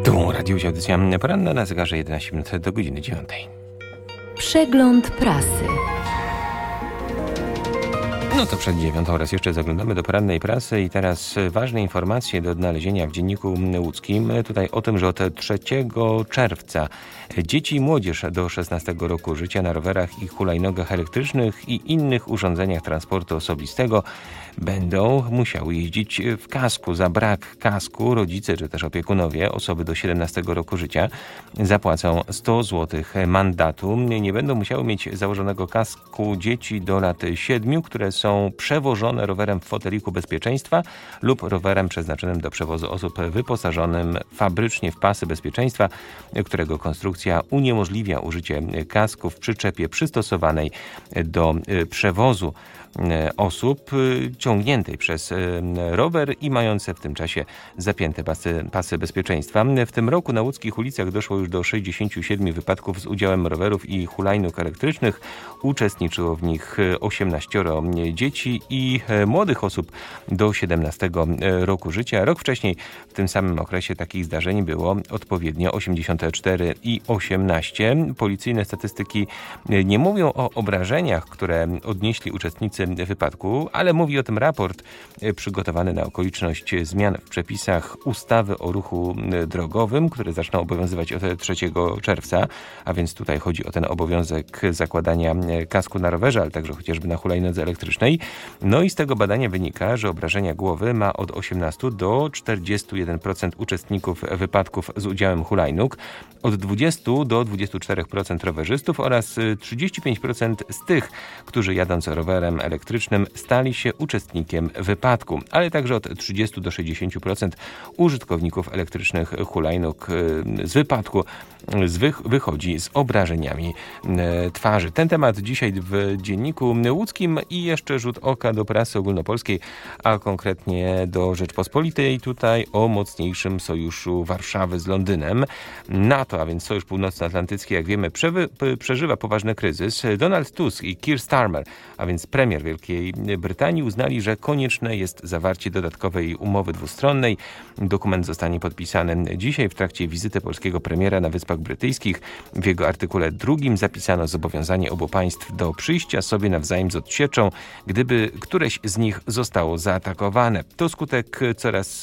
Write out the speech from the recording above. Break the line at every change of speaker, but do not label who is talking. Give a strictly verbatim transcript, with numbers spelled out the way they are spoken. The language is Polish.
Tu Radio Audycja Poranna na zegarze jedenaście minut do godziny dziewiątej.
Przegląd prasy.
No to przed dziewiątą raz jeszcze zaglądamy do porannej prasy i teraz ważne informacje do odnalezienia w Dzienniku Łódzkim. Tutaj o tym, że od trzeciego czerwca dzieci i młodzież do szesnastego roku życia na rowerach i hulajnogach elektrycznych i innych urządzeniach transportu osobistego będą musiały jeździć w kasku. Za brak kasku rodzice czy też opiekunowie osoby do siedemnastego roku życia zapłacą sto złotych mandatu. Nie będą musiały mieć założonego kasku dzieci do lat siedmiu, które są przewożone rowerem w foteliku bezpieczeństwa lub rowerem przeznaczonym do przewozu osób wyposażonym fabrycznie w pasy bezpieczeństwa, którego konstrukcja uniemożliwia użycie kasku w przyczepie przystosowanej do przewozu osób ciągniętej przez rower i mające w tym czasie zapięte pasy, pasy bezpieczeństwa. W tym roku na łódzkich ulicach doszło już do sześćdziesięciu siedmiu wypadków z udziałem rowerów i hulajnóg elektrycznych. Uczestniczyło w nich osiemnaścioro dzieci i młodych osób do siedemnastego roku życia. Rok wcześniej w tym samym okresie takich zdarzeń było odpowiednio osiemdziesiąt cztery i osiemnaście. Policyjne statystyki nie mówią o obrażeniach, które odnieśli uczestnicy wypadku, ale mówi o tym raport przygotowany na okoliczność zmian w przepisach ustawy o ruchu drogowym, które zaczną obowiązywać od trzeciego czerwca, a więc tutaj chodzi o ten obowiązek zakładania kasku na rowerze, ale także chociażby na hulajnodze elektrycznej. No i z tego badania wynika, że obrażenia głowy ma od osiemnastu do czterdziestu jeden procent uczestników wypadków z udziałem hulajnóg, od dwudziestu do dwudziestu czterech procent rowerzystów oraz trzydzieści pięć procent z tych, którzy jadąc rowerem elektrycznym stali się uczestnikiem wypadku, ale także od trzydziestu do sześćdziesięciu procent użytkowników elektrycznych hulajnóg z wypadku wychodzi z obrażeniami twarzy. Ten temat dzisiaj w Dzienniku Łódzkim i jeszcze rzut oka do prasy ogólnopolskiej, a konkretnie do Rzeczpospolitej. Tutaj o mocniejszym sojuszu Warszawy z Londynem. NATO, a więc Sojusz Północnoatlantycki, jak wiemy, przewy- przeżywa poważny kryzys. Donald Tusk i Keir Starmer, a więc premier Wielkiej Brytanii, uznali, że konieczne jest zawarcie dodatkowej umowy dwustronnej. Dokument zostanie podpisany dzisiaj w trakcie wizyty polskiego premiera na Wyspach Brytyjskich. W jego artykule drugim zapisano zobowiązanie obu państw do przyjścia sobie nawzajem z odsieczą, gdyby któreś z nich zostało zaatakowane. To skutek coraz